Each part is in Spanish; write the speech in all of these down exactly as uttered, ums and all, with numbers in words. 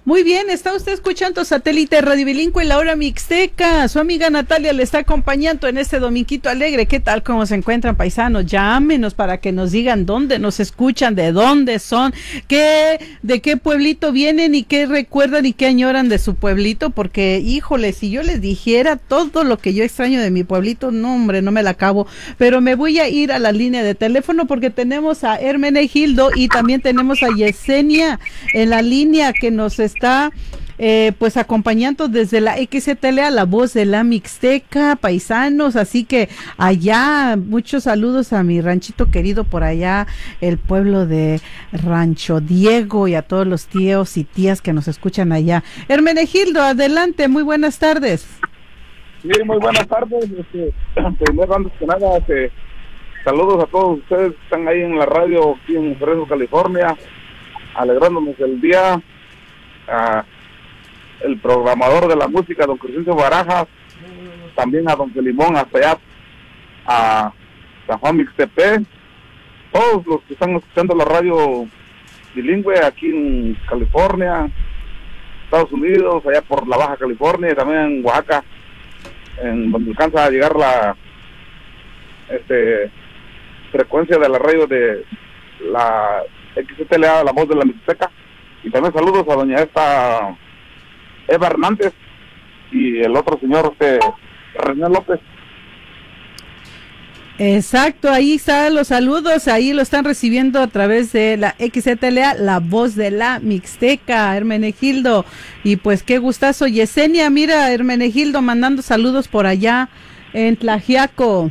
Muy bien, está usted escuchando Satélite Radio Bilingüe, la hora mixteca. Su amiga Natalia le está acompañando en este dominguito alegre. ¿Qué tal? ¿Cómo se encuentran, paisanos? Llámenos para que nos digan dónde nos escuchan, de dónde son, qué, de qué pueblito vienen y qué recuerdan y qué añoran de su pueblito. Porque, híjole, si yo les dijera todo lo que yo extraño de mi pueblito, no, hombre, no me la acabo. Pero me voy a ir a la línea de teléfono porque tenemos a Hermenegildo y también tenemos a Yesenia en la línea que nos está eh, pues acompañando desde la X C T L A, la voz de la Mixteca, paisanos, así que allá, muchos saludos a mi ranchito querido por allá, el pueblo de Rancho Diego, y a todos los tíos y tías que nos escuchan allá. Hermenegildo, adelante, muy buenas tardes. Sí, muy buenas tardes, este, primero, antes que nada, este, saludos a todos ustedes que están ahí en la radio, aquí en Fresno, California, alegrándonos el día. A el programador de la música, don Crescencio Barajas, también a don Limón, hasta allá a San Juan Mixtepec, todos los que están escuchando la radio bilingüe aquí en California, Estados Unidos, allá por la Baja California y también en Oaxaca, en donde alcanza a llegar la este frecuencia de la radio de la X C T L A, la voz de la Mixteca. Y también saludos a doña esta Eva Hernández y el otro señor este René López. Exacto, ahí están los saludos, ahí lo están recibiendo a través de la X C T L A, la voz de la Mixteca, Hermenegildo. Y pues qué gustazo. Yesenia, mira, Hermenegildo mandando saludos por allá en Tlaxiaco.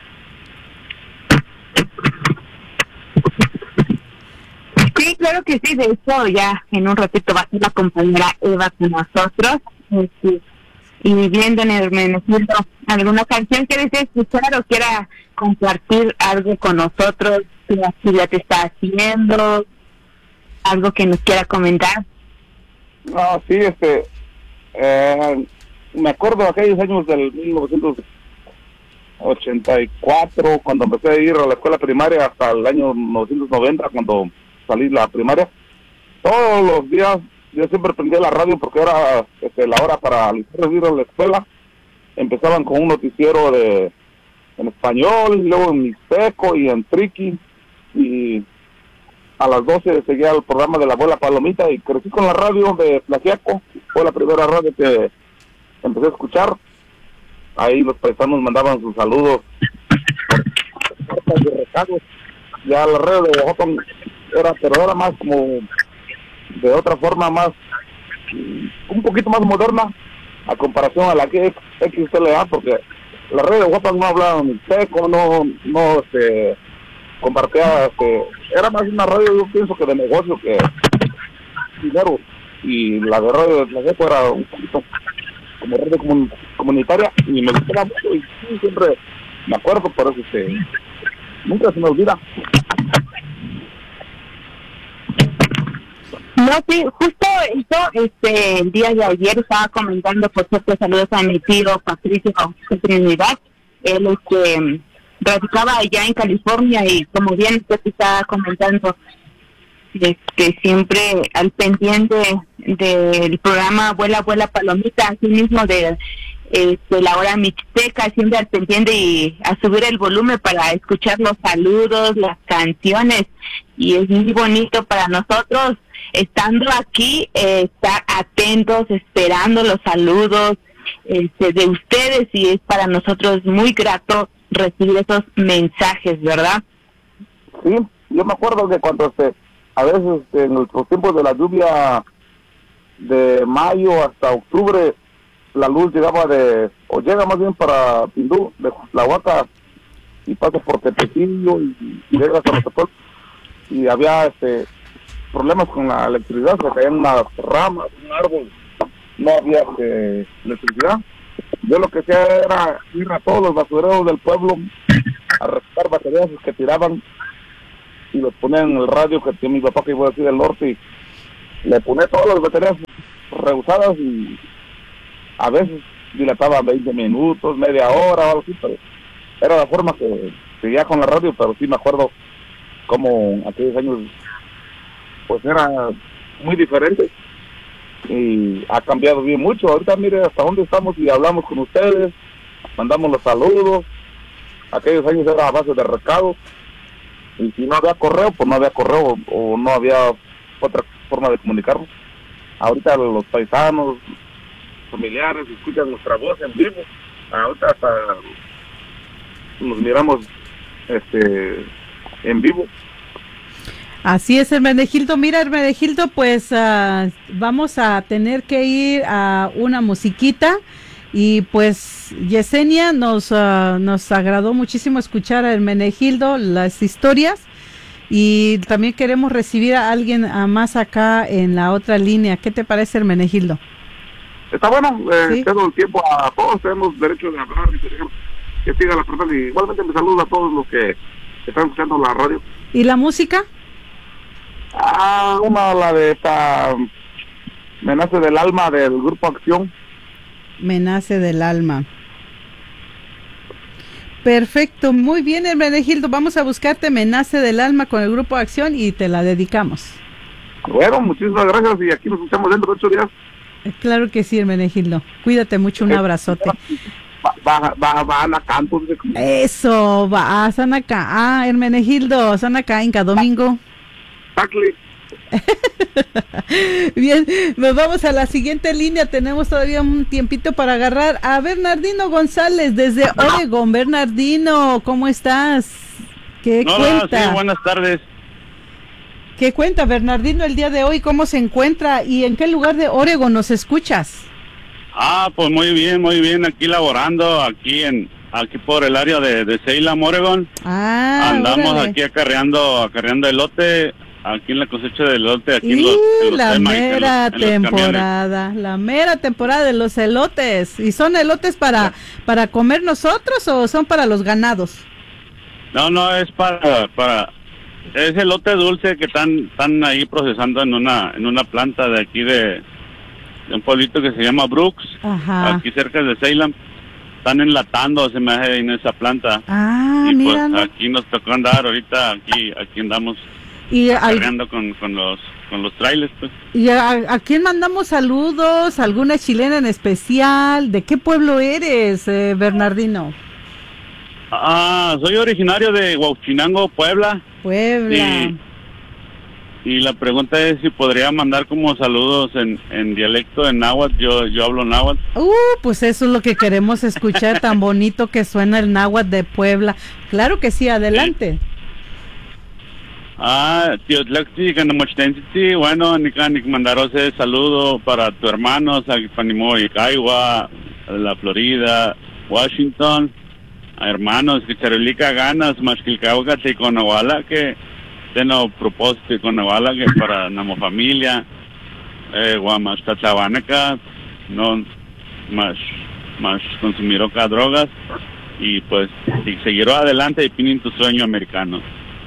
Sí, claro que sí, de hecho ya en un ratito va a ser la compañera Eva con nosotros, este, y viendo en Hermenegildo alguna canción que desee escuchar o quiera compartir algo con nosotros, qué actividad está haciendo, algo que nos quiera comentar. Ah, sí, este, eh, me acuerdo de aquellos años del mil novecientos ochenta y cuatro, cuando empecé a ir a la escuela primaria, hasta el año mil novecientos noventa, cuando salí la primaria. Todos los días yo siempre prendía la radio porque era este, la hora para ir a la escuela. Empezaban con un noticiero de en español, y luego en mixteco y en triqui, y a las doce seguía el programa de la abuela Palomita, y crecí con la radio de Tlaxiaco. Fue la primera radio que empecé a escuchar. Ahí los paisanos mandaban sus saludos, de recados. Ya la radio de Oaxaca era, pero era más como de otra forma, más un poquito más moderna a comparación a la que X T L A, porque la radio de Oaxaca no hablaba mixteco, no no este compartía, este, era más una radio, yo pienso, que de negocio que dinero. Y la de radio de Tlaxiaco era un poquito como radio comun, comunitaria, y me gustaba mucho, y sí, siempre me acuerdo, por eso este, nunca se me olvida. No, sí, justo eso, este, el día de ayer estaba comentando, por cierto, saludos a mi tío Patricio Trinidad, él es que radicaba allá en California, y como bien usted estaba comentando, que siempre al pendiente del programa Abuela, Abuela Palomita, así mismo de, eh, de la hora mixteca, siempre al pendiente y a subir el volumen para escuchar los saludos, las canciones, y es muy bonito para nosotros, estando aquí, eh, estar atentos, esperando los saludos este, de ustedes, y es para nosotros muy grato recibir esos mensajes, ¿verdad? Sí, yo me acuerdo que cuando este, a veces este, en los tiempos de la lluvia de mayo hasta octubre, la luz llegaba de, o llega más bien para Pindú, de la Huaca, y pasa por Tepecillo y, y llega hasta Metepec, y había este problemas con la electricidad, se caían unas ramas, un árbol, no había este, electricidad. Yo lo que hacía era ir a todos los basureros del pueblo a rescatar baterías que tiraban, y los ponían en el radio, que tenía mi papá que iba a decir del norte, y le ponía todas las baterías reusadas, y a veces dilataba veinte minutos, media hora o algo así, pero era la forma que seguía con la radio. Pero sí me acuerdo como aquellos años pues era muy diferente. y ha cambiado bien mucho. Ahorita mire hasta dónde estamos y hablamos con ustedes, mandamos los saludos. Aquellos años era a base de recado, y si no había correo, pues no había correo o no había otra forma de comunicarnos. Ahorita los paisanos, familiares, escuchan nuestra voz en vivo. Ahorita hasta nos miramos este en vivo. Así es, Hermenegildo. Mira, Hermenegildo, pues uh, vamos a tener que ir a una musiquita. Y pues Yesenia, nos uh, nos agradó muchísimo escuchar a Hermenegildo las historias, y también queremos recibir a alguien a más acá en la otra línea. ¿Qué te parece, Hermenegildo? Está bueno, eh, ¿Sí? Tengo el tiempo a todos, tenemos derecho de hablar y de que siga las personas, y igualmente me saludo a todos los que están escuchando la radio. ¿Y la música? Ah, una, la de esta Me nace del alma del Grupo Acción. Me nace del alma. Perfecto, muy bien, Hermenegildo. Vamos a buscarte Me nace del alma con el Grupo Acción y te la dedicamos. Bueno, muchísimas gracias, y aquí nos escuchamos dentro de ocho días. Claro que sí, Hermenegildo. Cuídate mucho, un abrazote. Va, va, va a la campo. Eso, va a Sanaca. Ah, Hermenegildo, Sanaca, Inca, domingo. Exactly. Bien, nos vamos a la siguiente línea. Tenemos todavía un tiempito para agarrar a Bernardino González desde Oregon. Bernardino, ¿cómo estás? ¿Qué Hola, cuenta? sí, buenas tardes. ¿Qué cuenta, Bernardino, el día de hoy? ¿Cómo se encuentra y en qué lugar de Oregon nos escuchas? Ah, pues muy bien, muy bien, aquí laborando, aquí en aquí por el área de, de Salem, Oregon. Ah, Andamos órale. aquí acarreando, acarreando elote, aquí en la cosecha de elote, aquí en los, Y en los la temas, en los- mera en los camiones. temporada, la mera temporada de los elotes. ¿Y son elotes para, para comer nosotros o son para los ganados? No, no, es para, para, es elote dulce que están, están ahí procesando en una, en una planta de aquí de, de un pueblito que se llama Brooks, Ajá. aquí cerca de Salem. Están enlatando, se me hace, en esa planta. Ah, y mira. pues aquí nos tocó andar ahorita, aquí, aquí andamos Y, al- cargando con, con los, con los trailers, pues. y a, a quién mandamos saludos, alguna chilena en especial. ¿De qué pueblo eres, eh, Bernardino? Ah, soy originario de Huauchinango, Puebla. Puebla. Y, y la pregunta es si podría mandar como saludos en, en dialecto, en náhuatl. Yo, yo hablo náhuatl. Uh, pues eso es lo que queremos escuchar, tan bonito que suena el náhuatl de Puebla. Claro que sí, adelante. Ah, tío Tlacti, Canamochtensi, bueno, Nika, Nik mandarose saludo para tu hermano, Sagipanimo y Caigua, la Florida, Washington, a hermanos que Charolica ganas, más que el Cauca, con Nahuala, que tengo propósito con Nahuala, que para namo familia, eh, guamas Tachabanaca, no más, más consumir oca drogas, y pues, y seguir adelante y pinin tu sueño americano.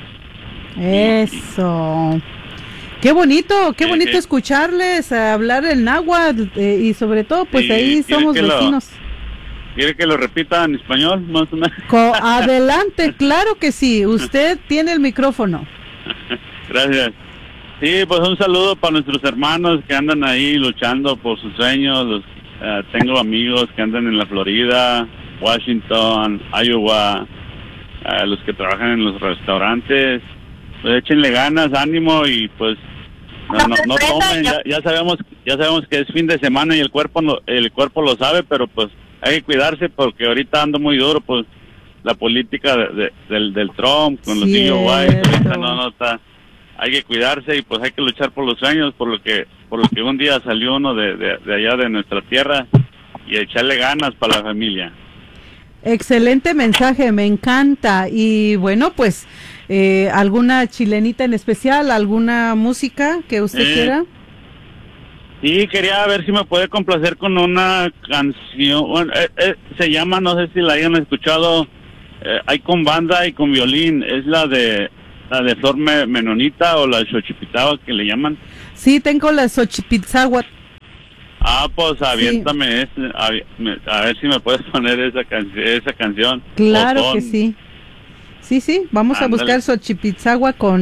Eso. Qué bonito, qué Sí, bonito sí. escucharles eh, hablar el náhuatl eh, y sobre todo, pues Sí, ahí ¿quiere somos que lo- vecinos. ¿Quiere que lo repita en español? Más o menos. Co- adelante, claro que sí. Usted tiene el micrófono. Gracias. Sí, pues un saludo para nuestros hermanos que andan ahí luchando por sus sueños. Los, eh, tengo amigos que andan en la Florida, Washington, Iowa, eh, los que trabajan en los restaurantes. Pues échenle ganas, ánimo y pues no, no, no tomen. Ya, ya sabemos, ya sabemos que es fin de semana y el cuerpo no, el cuerpo lo sabe, pero pues hay que cuidarse porque ahorita ando muy duro, pues la política de, de- del, del Trump con los D U I, Cierto. ahorita no, no está. Hay que cuidarse y pues hay que luchar por los sueños, por lo que por lo que un día salió uno de, de, de allá de nuestra tierra y echarle ganas para la familia. Excelente mensaje, me encanta. Y bueno, pues, eh, ¿alguna chilenita en especial? ¿Alguna música que usted Eh, quiera? Sí, quería ver si me puede complacer con una canción. Bueno, eh, eh, se llama, no sé si la hayan escuchado, eh, hay con banda y con violín. Es la de la de Flor Me- Menonita o la de Xochipitaba que le llaman. Sí, tengo la Xochipitzáhuatl. Ah, pues aviéntame, ese, a, me- a ver si me puedes poner esa, can- esa canción. Claro O que son. sí. Sí, sí, vamos a Ándale. buscar Xochipitzáhuatl con,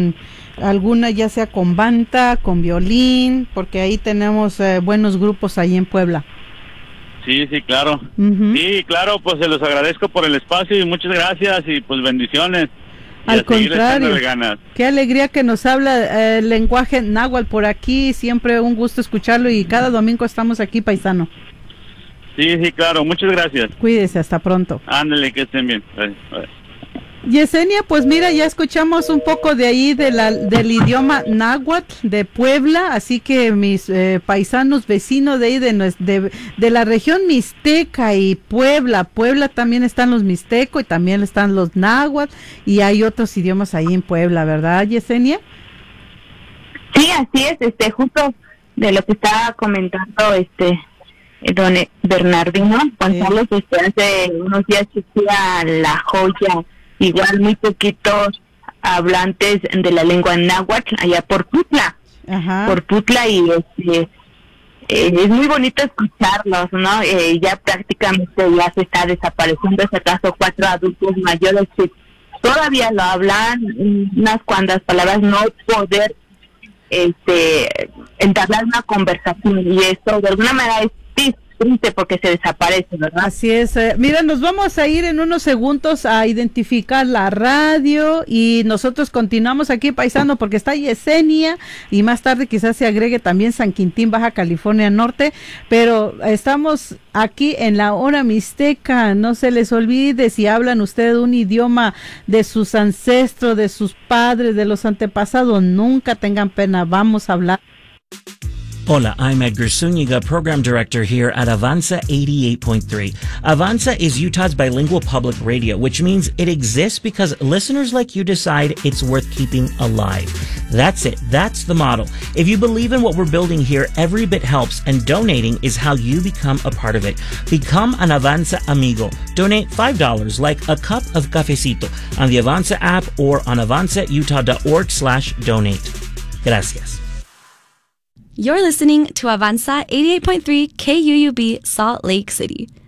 alguna ya sea con banda, con violín, porque ahí tenemos eh, buenos grupos ahí en Puebla. Sí, sí, claro. Uh-huh. Sí, claro, pues se los agradezco por el espacio y muchas gracias y pues bendiciones. Y al contrario, qué alegría que nos habla eh, el lenguaje náhuatl por aquí, siempre un gusto escucharlo y cada domingo estamos aquí, paisano. Sí, sí, claro, muchas gracias. Cuídese, hasta pronto. Ándale, que estén bien. Bye, bye. Yesenia, pues mira, ya escuchamos un poco de ahí de la, del idioma náhuatl de Puebla, así que mis eh, paisanos vecinos de ahí de, de, de la región mixteca y Puebla, Puebla también están los mixtecos y también están los náhuatl y hay otros idiomas ahí en Puebla, ¿verdad, Yesenia? Sí, así es, este, justo de lo que estaba comentando este don Bernardino González, sí. este, hace unos días existía La Joya, igual muy poquitos hablantes de la lengua náhuatl allá por Putla, Ajá. por Putla y este, eh, es muy bonito escucharlos, ¿no? Eh, ya prácticamente ya se está desapareciendo, si acaso cuatro adultos mayores que todavía lo hablan, unas cuantas palabras, no poder este entablar una conversación y esto de alguna manera es triste porque se desaparece, ¿verdad? Así es. Eh, mira, nos vamos a ir en unos segundos a identificar la radio y nosotros continuamos aquí, paisano, porque está Yesenia y más tarde quizás se agregue también San Quintín, Baja California Norte, pero estamos aquí en la hora mixteca. No se les olvide, si hablan ustedes un idioma de sus ancestros, de sus padres, de los antepasados, nunca tengan pena, vamos a hablar. Hola, I'm Edgar Zúñiga, Program Director here at Avanza eighty-eight point three. Avanza is Utah's bilingual public radio, which means it exists because listeners like you decide it's worth keeping alive. That's it. That's the model. If you believe in what we're building here, every bit helps, and donating is how you become a part of it. Become an Avanza amigo. Donate five dollars, like a cup of cafecito, on the Avanza app or on avanzautah.org slash donate. Gracias. You're listening to Avanza eighty-eight point three K U U B Salt Lake City.